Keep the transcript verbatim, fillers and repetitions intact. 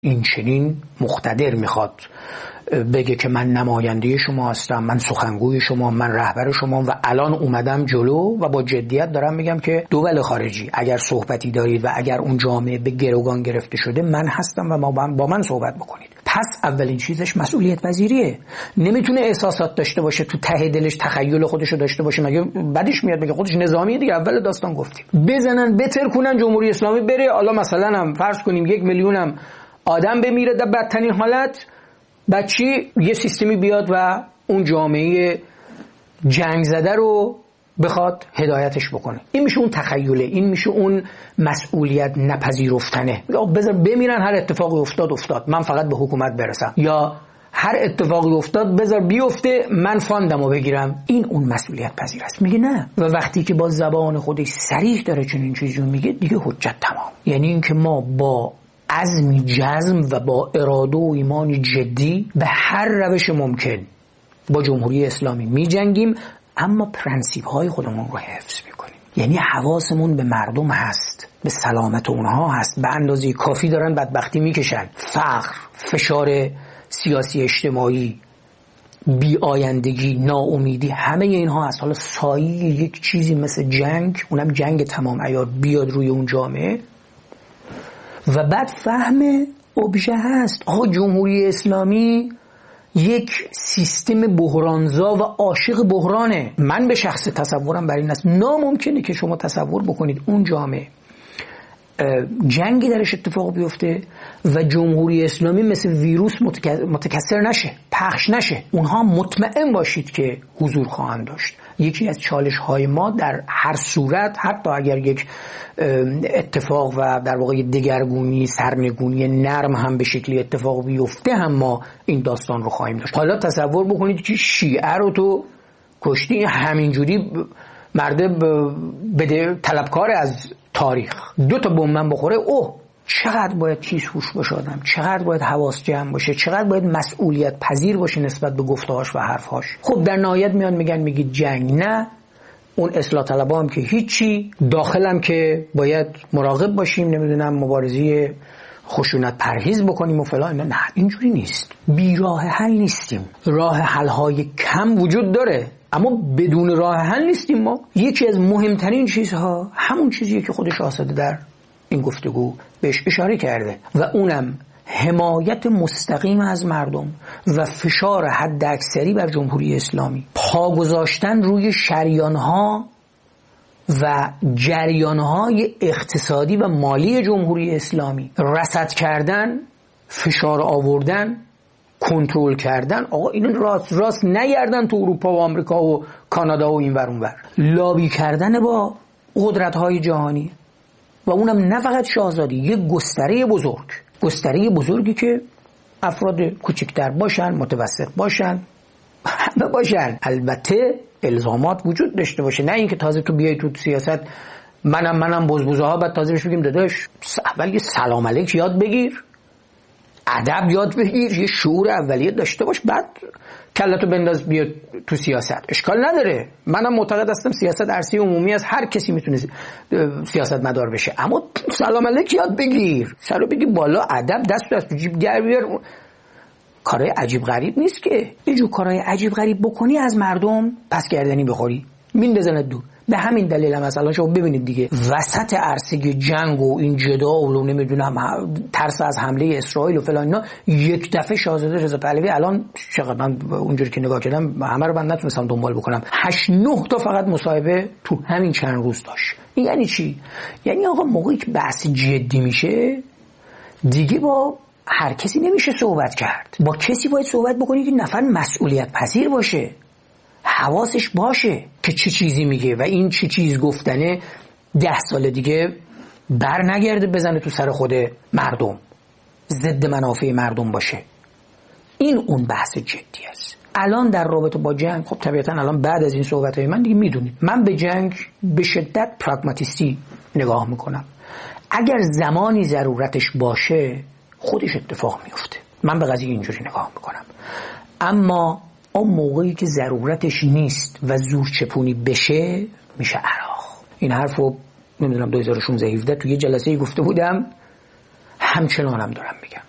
این چنین مقتدر میخواد بگه که من نماینده شما هستم، من سخنگوی شما، من رهبر شما و الان اومدم جلو و با جدیت دارم میگم که دول خارجی اگر صحبتی دارید و اگر اون جامعه به گروگان گرفته شده من هستم و با من صحبت بکنید. پس اولین چیزش مسئولیت پذیریه. نمیتونه احساسات داشته باشه، تو ته دلش تخیل خودشو داشته باشه، مگه بعدش میاد میگه خودش نظامیه دیگه. اول داستان گفتیم بزنن بتر کنن جمهوری اسلامی بره، حالا مثلا هم فرض کنیم یک میلیونم آدم بمیره در بدترین حالت، بعد چی؟ یه سیستمی بیاد و اون جامعه جنگ زده رو بخواد هدایتش بکنه. این میشه اون تخیله، این میشه اون مسئولیت نپذیرفتنه. یا بذار بمیرن، هر اتفاقی افتاد افتاد، من فقط به حکومت برسم، یا هر اتفاقی افتاد بذار بیفته من فاندمو بگیرم. این اون مسئولیت پذیر است. میگه نه. و وقتی که با زبان خودش صریح داره چنین چیزی رو میگه دیگه حجت تمام. یعنی اینکه ما با عزمی جزم و با اراده و ایمانی جدی به هر روش ممکن با جمهوری اسلامی می جنگیم، اما پرنسیپ های خودمون رو حفظ میکنیم. یعنی حواسمون به مردم هست، به سلامت اونها هست. به اندازه کافی دارن بدبختی میکشن، فقر، فشار سیاسی اجتماعی، بی آیندگی، ناامیدی، همه اینها هست. حالا سایه یک چیزی مثل جنگ، اونم جنگ تمام عیار، بیاد روی اون جامعه و بعد فهم ابژه هست. آقا جمهوری اسلامی یک سیستم بحرانزا و عاشق بحرانه. من به شخص تصورم بر این است ناممکنه که شما تصور بکنید اون جامعه جنگی درش اتفاق بیفته و جمهوری اسلامی مثل ویروس متکثر نشه، پخش نشه. اونها مطمئن باشید که حضور خواهند داشت. یکی از چالش های ما در هر صورت، حتی اگر یک اتفاق و در واقع دگرگونی، سرنگونی نرم هم به شکلی اتفاق بیفته، هم ما این داستان رو خواهیم داشت. حالا تصور بکنید که شیعه رو تو کشتی، همینجوری مرده بده طلبکار از تاریخ، دو تا بمب بخوره، اوه چقدر باید تیز هوش باشه آدم، چقدر باید حواس جمع باشه، چقدر باید مسئولیت پذیر باشه نسبت به گفته‌هاش و حرف‌هاش. خب در نهایت میان میگن میگید جنگ نه، اون اصلاح طلبا هم که هیچی، داخلم که باید مراقب باشیم، نمیدونم مبارزه خشونت پرهیز بکنیم و فلان. نه اینجوری نیست. بی راه حل نیستیم. راه حل های کم وجود داره اما بدون راه حل نیستیم. ما یکی از مهمترین چیزها همون چیزیه که خود شاهزاده در این گفتگو بهش اشاره کرده و اونم حمایت مستقیم از مردم و فشار حد اکثری بر جمهوری اسلامی، پا گذاشتن روی شریانها و جریانهای اقتصادی و مالی جمهوری اسلامی، رصد کردن، فشار آوردن، کنترل کردن. آقا اینو راست راست نگردن تو اروپا و آمریکا و کانادا و این ور اون ور، لابی کردن با قدرت‌های جهانی و اونم نه فقط شاهزاده، یک گستره بزرگ، گستره بزرگی که افراد کوچکتر باشن، متوسط باشن، همه باشن. البته الزامات وجود داشته باشه، نه اینکه تازه تو بیای تو سیاست منم منم بزبزه ها بعد تازه بهش بگیم داداش اول یه سلام علیک یاد بگیر، ادب یاد بگیر، یه شعور اولیه داشته باش، بعد کلتو بنداز بیا تو سیاست. اشکال نداره، منم معتقد هستم سیاست عرصه عمومی است، هر کسی میتونه سیاست مدار بشه، اما سلام علیک یاد بگیر، سلام بگی بالا، ادب دست از جیب در بیار. کارهای عجیب غریب نیست که اینجور کارهای عجیب غریب بکنی از مردم پس گردنی بخوری، میندازنت دور. به همین دلیل هم مثلا شما ببینید دیگه وسط عرصه جنگ و این جدال و نمیدونم ترس از حمله اسرائیل و فلان اینا، یک دفعه شاهزاده رضا پهلوی الان چقدر من اونجوری که نگاه کردم همه رو من نتونستم دنبال بکنم، هشت نه تا فقط مصاحبه تو همین چند روز داشت. این یعنی چی؟ یعنی آقا موقعی که بحث جدی میشه دیگه با هر کسی نمیشه صحبت کرد، با کسی باید صحبت بکنی که نفر مسئولیت پذیر باشه، حواسش باشه که چه چیزی میگه و این چه چیز گفتنه ده سال دیگه بر نگرده بزنه تو سر خود مردم، ضد منافع مردم باشه. این اون بحث جدی است. الان در رابطه با جنگ، خب طبیعتا الان بعد از این صحبت‌های من دیگه میدونید من به جنگ به شدت پراگماتیستی نگاه میکنم. اگر زمانی ضرورتش باشه خودش اتفاق میفته، من به قضیه اینجوری نگاه میکنم. اما اون موقعی که ضرورتش نیست و زور چپونی بشه میشه عراق. این حرفو نمیدونم دو هزار و شانزده هفده توی یه جلسه گفته بودم، همچنانم دارم میگم.